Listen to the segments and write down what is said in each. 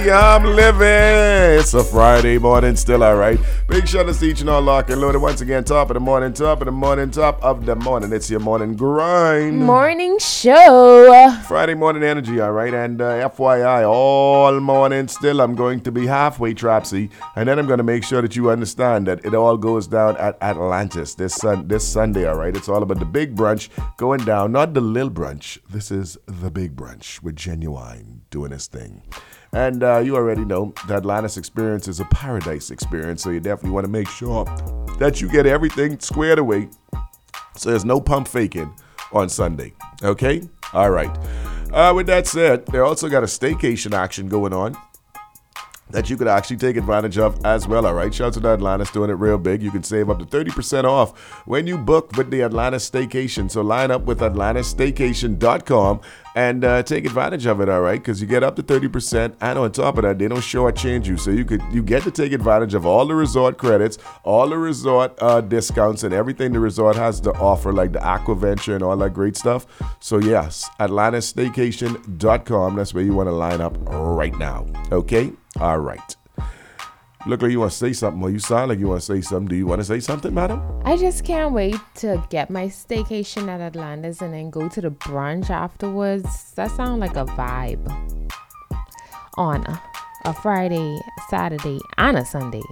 I'm living. It's a Friday morning, still all right. Big shout out to each and all lock and loaded. Once again, top of the morning, top of the morning, top of the morning. It's your morning grind. Morning show. Friday morning energy, all right. And FYI, all morning still, I'm going to be halfway trapsy. And then I'm going to make sure that you understand that it all goes down at Atlantis this Sunday, all right. It's all about the big brunch going down, not the little brunch. This is the big brunch with Genuine doing his thing. And you already know the Atlantis experience is a paradise experience, so you definitely want to make sure that you get everything squared away so there's no pump faking on Sunday. Okay? All right. With that said, they also got a staycation action going on that you could actually take advantage of as well, all right? Shout out to the Atlantis doing it real big. You can save up to 30% off when you book with the Atlantis Staycation. So line up with AtlantisStaycation.com and take advantage of it, all right? Because you get up to 30%, and on top of that, they don't shortchange you. So you get to take advantage of all the resort credits, all the resort discounts, and everything the resort has to offer, like the AquaVenture and all that great stuff. So yes, AtlantisStaycation.com. That's where you want to line up right now, okay? All right. Look like you want to say something, or you sound like you want to say something. Do you want to say something, madam? I just can't wait to get my staycation at Atlantis and then go to the brunch afterwards. That sounds like a vibe on a Friday, Saturday, and a Sunday.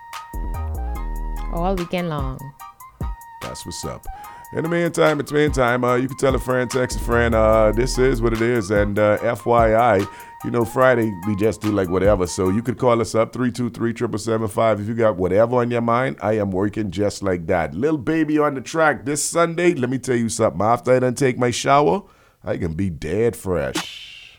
All weekend long. That's what's up. In the meantime, you can tell a friend, text a friend, this is what it is. And FYI, you know, Friday, we just do like whatever. So you could call us up, 323-777-5. If you got whatever on your mind, I am working just like that. Lil Baby on the track this Sunday. Let me tell you something. After I done take my shower, I can be dead fresh.